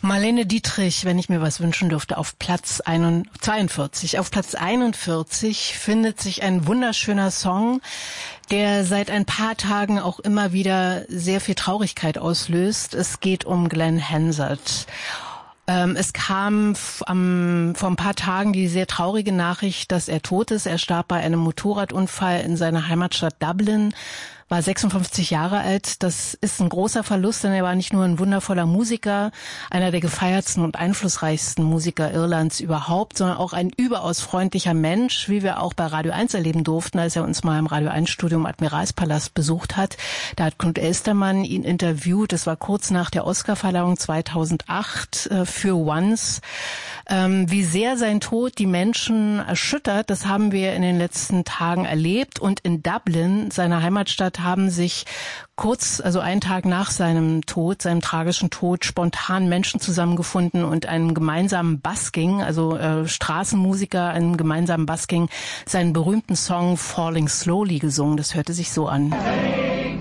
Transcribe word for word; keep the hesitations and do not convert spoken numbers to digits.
Marlene Dietrich, wenn ich mir was wünschen dürfte, auf Platz zweiundvierzig. Auf Platz einundvierzig findet sich ein wunderschöner Song, der seit ein paar Tagen auch immer wieder sehr viel Traurigkeit auslöst. Es geht um Glenn Hansard. Ähm, es kam am, vor ein paar Tagen die sehr traurige Nachricht, dass er tot ist. Er starb bei einem Motorradunfall in seiner Heimatstadt Dublin, war sechsundfünfzig Jahre alt. Das ist ein großer Verlust, denn er war nicht nur ein wundervoller Musiker, einer der gefeiertsten und einflussreichsten Musiker Irlands überhaupt, sondern auch ein überaus freundlicher Mensch, wie wir auch bei Radio eins erleben durften, als er uns mal im Radio eins Studio im Admiralspalast besucht hat. Da hat Knut Elstermann ihn interviewt. Das war kurz nach der Oscarverleihung zweitausendacht äh, für Once. Ähm, wie sehr sein Tod die Menschen erschüttert, das haben wir in den letzten Tagen erlebt. Und in Dublin, seiner Heimatstadt, haben sich kurz, also einen Tag nach seinem Tod, seinem tragischen Tod, spontan Menschen zusammengefunden und einen gemeinsamen Busking, also äh, Straßenmusiker, einen gemeinsamen Busking, seinen berühmten Song Falling Slowly gesungen. Das hörte sich so an.